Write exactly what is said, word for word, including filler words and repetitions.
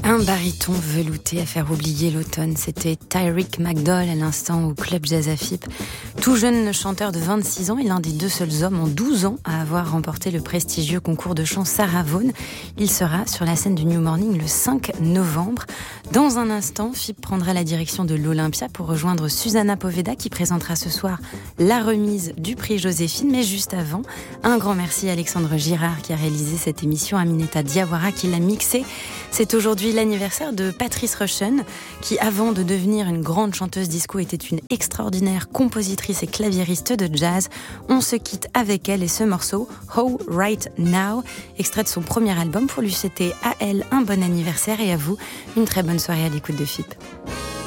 Un baryton velouté à faire oublier l'automne, c'était Tyrick McDowell à l'instant au Club Jazz à Fippe. Tout jeune chanteur de vingt-six ans et l'un des deux seuls hommes en douze ans à avoir remporté le prestigieux concours de chant Sarah Vaughan. Il sera sur la scène du New Morning le cinq novembre. Dans un instant, Fippe prendra la direction de l'Olympia pour rejoindre Susanna Poveda qui présentera ce soir la remise du prix Joséphine. Mais juste avant, un grand merci à Alexandre Girard qui a réalisé cette émission, Aminata Diawara qui l'a mixée. C'est aujourd'hui l'anniversaire de Patrice Rushen, qui avant de devenir une grande chanteuse disco était une extraordinaire compositrice et claviériste de jazz. On se quitte avec elle et ce morceau, How Right Now, extrait de son premier album, pour lui souhaiter à elle un bon anniversaire et à vous une très bonne soirée à l'écoute de Fippe.